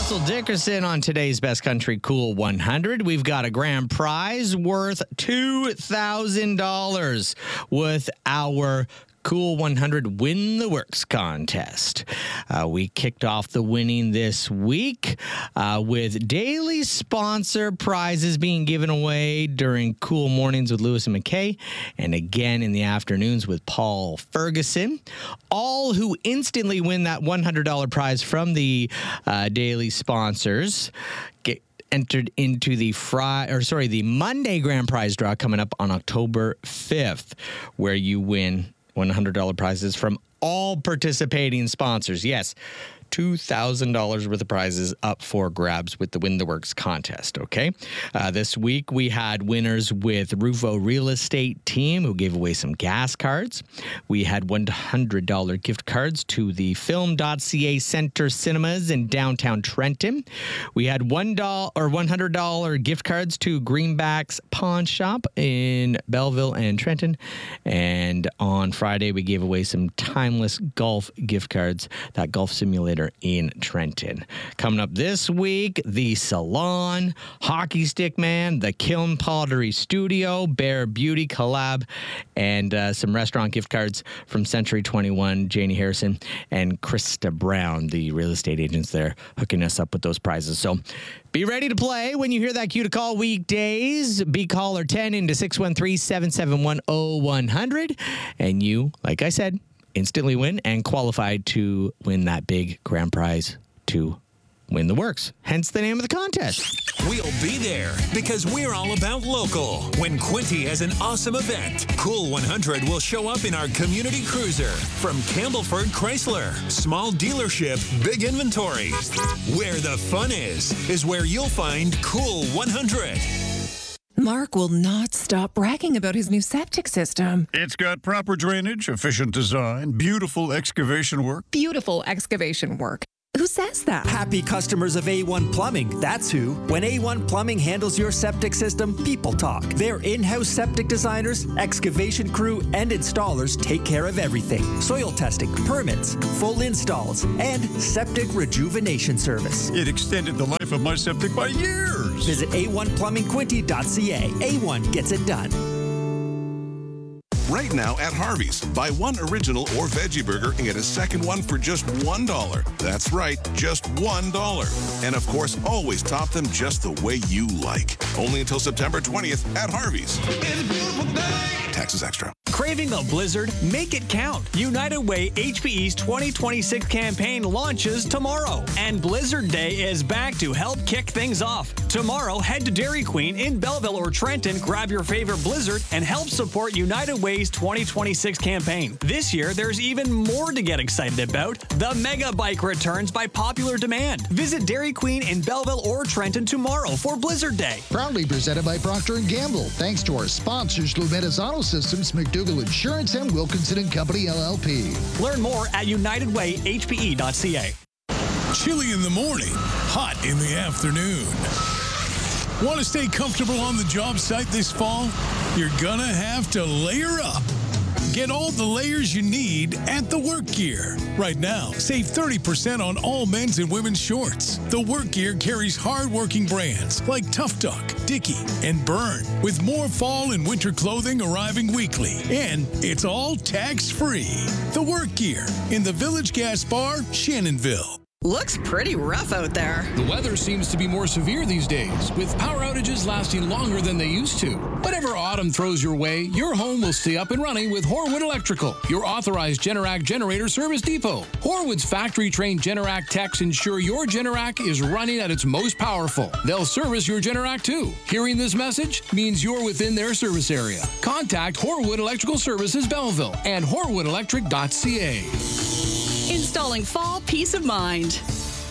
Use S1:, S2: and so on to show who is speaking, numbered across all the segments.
S1: Russell Dickerson on today's Best Country Cool 100. We've got a grand prize worth $2,000 with our Cool 100 Win the Works contest. We kicked off the winning this week with daily sponsor prizes being given away during Cool Mornings with Lewis and McKay, and again in the afternoons with Paul Ferguson. All who instantly win that $100 prize from the daily sponsors get entered into the Monday grand prize draw coming up on October 5th, where you win $100 prizes from all participating sponsors. Yes, $2,000 worth of prizes up for grabs with the Win the Works contest, okay? This week, we had winners with Rufo Real Estate Team, who gave away some gas cards. We had $100 gift cards to the Film.ca Center Cinemas in downtown Trenton. We had $100 gift cards to Greenback's Pawn Shop in Belleville and Trenton. And on Friday, we gave away some Timeless Golf gift cards, that golf simulator in Trenton. Coming up this week, the Salon, Hockey Stick Man, the Kiln Pottery Studio, Bear Beauty collab, and some restaurant gift cards from Century 21, Janie Harrison, and Krista Brown, the real estate agents there, hooking us up with those prizes. So be ready to play when you hear that cue to call weekdays. Be caller 10 into 613-771-0100. And you, like I said, instantly win and qualified to win that big grand prize to Win the Works. Hence the name of the contest.
S2: We'll be there because we're all about local. When Quinty has an awesome event, Cool 100 will show up in our community cruiser. From Campbellford Chrysler, small dealership, big inventory. Where the fun is where you'll find Cool 100.
S3: Mark will not stop bragging about his new septic system.
S4: It's got proper drainage, efficient design, beautiful excavation work.
S3: Beautiful excavation work. Who says that?
S5: Happy customers of A1 Plumbing, that's who. When A1 Plumbing handles your septic system, people talk. Their in-house septic designers, excavation crew, and installers take care of everything. Soil testing, permits, full installs, and septic rejuvenation service.
S4: It extended the life of my septic by years.
S5: Visit a1plumbingquinty.ca. A1 gets it done.
S6: Right now at Harvey's, buy one original or veggie burger and get a second one for just $1. That's right, just $1. And of course, always top them just the way you like. Only until September 20th at Harvey's. It's a beautiful day. Taxes extra.
S7: Craving a blizzard? Make it count. United Way HPE's 2026 campaign launches tomorrow. And Blizzard Day is back to help kick things off. Tomorrow, head to Dairy Queen in Belleville or Trenton, grab your favorite Blizzard, and help support United Way's 2026 campaign. This year, there's even more to get excited about. The Mega Bike returns by popular demand. Visit Dairy Queen in Belleville or Trenton tomorrow for Blizzard Day.
S8: Proudly presented by Procter & Gamble. Thanks to our sponsors, Lumetis Auto Systems, McDougall Insurance, and Wilkinson & Company, LLP.
S7: Learn more at unitedwayhpe.ca.
S9: Chilly in the morning, hot in the afternoon. Want to stay comfortable on the job site this fall? You're gonna have to layer up. Get all the layers you need at The Work Gear. Right now, save 30% on all men's and women's shorts. The Work Gear carries hard-working brands like Tough Duck, Dickie, and Burn, with more fall and winter clothing arriving weekly. And it's all tax-free. The Work Gear in the Village Gas Bar, Shannonville.
S10: Looks pretty rough out there.
S11: The weather seems to be more severe these days, with power outages lasting longer than they used to. Whatever autumn throws your way, your home will stay up and running with Horwood Electrical, your authorized Generac generator service depot. Horwood's factory-trained Generac techs ensure your Generac is running at its most powerful. They'll service your Generac too. Hearing this message means you're within their service area. Contact Horwood Electrical Services Belleville and horwoodelectric.ca.
S10: Installing fall peace of mind.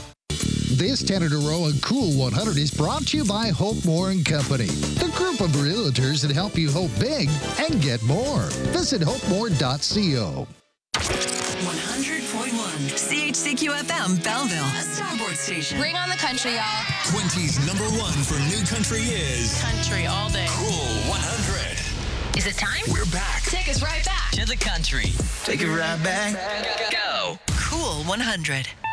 S8: This 10 in a row on Cool 100 is brought to you by Hope Moore & Company, the group of realtors that help you hope big and get more. Visit hopemore.co.
S10: 100.1 CHCQ-FM Belleville, a starboard station.
S12: Bring on the country, y'all.
S2: Quinty's #1 for new country is
S12: Country all day.
S2: Cool 100.
S12: Is it time?
S2: We're back.
S12: Take us right back
S10: To the country.
S5: Take it right back.
S10: Go. Cool 100.